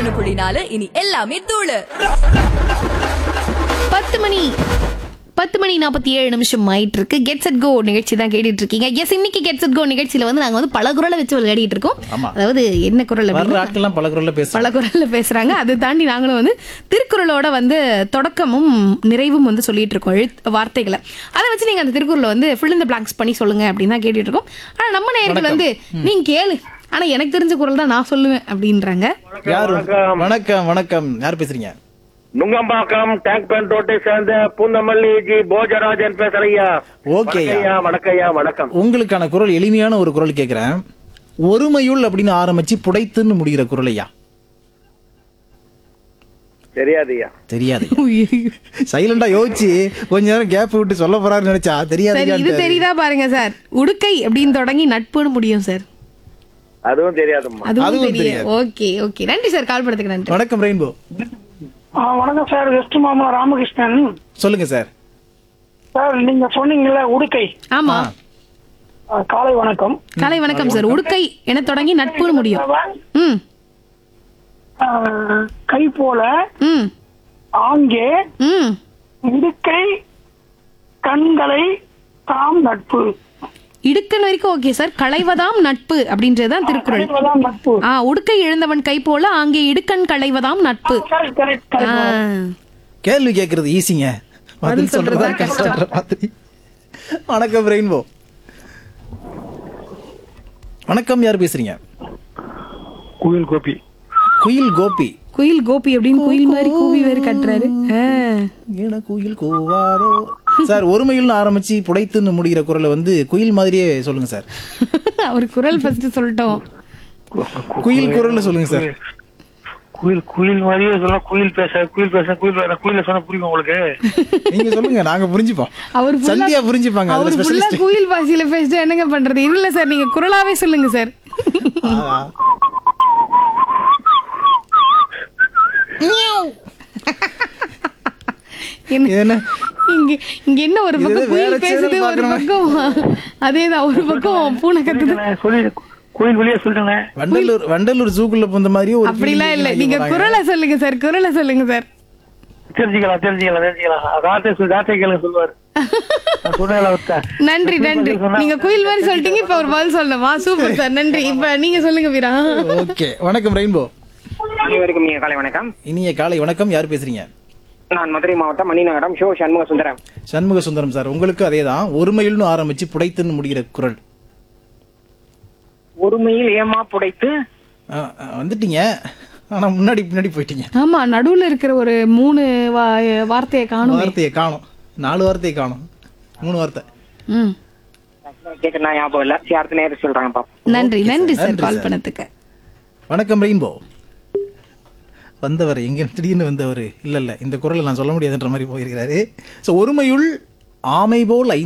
101.4 இனி எல்லாமே தூளு. 10:47 ஆயிட்டு இருக்கு. கெட் செட் கோ நிகழ்ச்சி தான் கேட்டுட்டு இருக்கீங்க. எஸ், இன்னைக்கு கெட் செட் கோ நிகழ்ச்சியில வந்து நாங்க வந்து பல குரலை வச்சு விளையாடிட்டு இருக்கோம். அதாவது என்ன குரல் அப்படின்னா பல குரல்ல பேசுறாங்க. அதை தாண்டி நாங்களும் வந்து திருக்குறளோட வந்து தொடக்கமும் நிறைவும் வந்து சொல்லிட்டு இருக்கோம், வார்த்தைகளை. அதை வச்சு நீங்க அந்த திருக்குறளை வந்து fill in the blanks பண்ணி சொல்லுங்க அப்படின்னு தான் கேட்டுட்டு இருக்கோம். ஆனா நம்ம நேயர்கள் வந்து நீங்க கேளு, ஆனா எனக்கு தெரிஞ்ச குரல் தான் நான் சொல்லுவேன் அப்படின்றாங்க. வணக்கம், யார் பேசுறீங்க? நுங்கம்பாக்கம் டேங்க் பேண்ட் ரோட்டை சேர்ந்த பூந்தமல்லி ஜி போஜராஜன் பேசுறையா. ஓகே, வணக்கம். உங்களுக்கான குரல் எளிமையான ஒரு குரல் கேக்குறேன். ஒருமையுள் அப்படின்னு ஆரம்பிச்சு புடைத்துன்னு முடிகிற குரல் ஐயா. தெரியாது. சைலண்டா யோசிச்சு கொஞ்ச நேரம் கேப் விட்டு சொல்ல போறாருன்னு நினைச்சா தெரியாது. இது தெரியுதா பாருங்க சார். உடுக்கை அப்படின்னு தொடங்கி நட்புன்னு முடியும் சார். அதுவும் தெரியாதும்மா. அதுவும் தெரியாது. ஓகே, நன்றி சார், கால் பண்ணதுக்கு நன்றி. வணக்கம் ரெயின்போ. வணக்கம் சார், வெஸ்ட் மாமா ராமகிருஷ்ணன். சொல்லுங்க சார். சார், நீங்க சொன்னீங்கல்ல உடுக்கை. ஆமா, காலை வணக்கம். காலை வணக்கம் சார். உடுக்கை என தொடங்கி நட்புன்னு முடியும். கை போல ஆங்கே இடுக்கை கண்களை தாம் நட்பு. இடுக்கன் வரைக்கும் ஓகே சார். களைவதாம் நட்பு அப்படின்றதுதான் திருக்குறள். உடுக்கை இழந்தவன் கை போல அங்கே இடுக்கண் களைவதாம் நட்பு. கேள்வி கேட்கறது ஈஸிங்க, பதில் சொல்றதா கஷ்டம். வணக்கம் ரெயின்போ. வணக்கம், யார் பேசுறீங்க? குயில் கோபி. குயில் கோபி அப்படின்னு குயில் மாதிரி கூவி வேறு கட்டுறாரு. குயில் கூவாதோ சார். ஒருமையில் ஆரம்பிச்சு புடைத்துன்னு முடிகிற குரலை வந்து குயில் மாதிரியே சொல்லுங்க சார். அவர் குரல் ஃபர்ஸ்ட் சொல்லிட்டோம். குயில் குரல்ல சொல்லுங்க சார். குயில் மாதிரியே சொல்ல. குயில் சொன்னா புரியும் உங்களுக்கு? நீங்க சொல்லுங்க, நாங்க புரிஞ்சுப்போம். அவர் சந்தியா புரிஞ்சுப்பாங்க. அவர் ஃபுல்லா குயில் பாஷையில பேசிட்டு என்னங்க பண்றது? இல்ல சார், நீங்க குரலாவே சொல்லுங்க சார். இங்க என்ன ஒரு பக்கம் குயில் பேசுது, ஒரு பக்கம் அதேதான், ஒரு பக்கம் பூனை கத்துது. கோயில் வழியா சொல்லுங்க. வண்டலூர் ஜூக்குள்ள போந்த மாதிரி ஒரு அப்படிலாம் இல்ல. நீங்க குரலை சொல்லுங்க சார், குரலை சொல்லுங்க சார். தெரிஞ்சுக்கலாம் சொல்லுவாரு. நன்றி. நீங்க குயில் மாதிரி சொல்லிட்டீங்க, இப்ப ஒரு பதில் சொல்லணுமா? சூப்பர் சார், நன்றி. இப்ப நீங்க சொல்லுங்க வீரா. ஓகே, வணக்கம் ரெயின்போ. அனைவருக்கும் இனிய காலை வணக்கம். இனிய காலை வணக்கம், யார் பேசுறீங்க? நான் மதுரை மாவட்டம் மணிநகரம் ஷோ சண்முக சுந்தரம் சார். உங்களுக்கு அதேதான், ஒருமையில்னு ஆரம்பிச்சு புடைத்துன்னு முடிகிற குரல். ஒருமையில் ஏமா புடைத்து வந்துட்டீங்க, ஆனா முன்னாடி போயிட்டீங்க. ஆமா, நடுவுல இருக்கிற ஒரு 3 வார்த்தையை காணும். 4 வார்த்தையை காணும். 3 வார்த்தை கேட்க ஞாபகம் இல்ல. அடுத்த நேரம் சொல்றாங்க பாப்போம். நன்றி சார், கால் பண்ணதுக்கு. வணக்கம் ரெயின்போ. வந்தவர் எங்க திடீர்னு வந்தவர் இல்ல இந்த குரலை நான் சொல்ல முடியாதுன்ற மாதிரி போயிருக்கிறாரு. ஒருமையுள் ஆமை போல்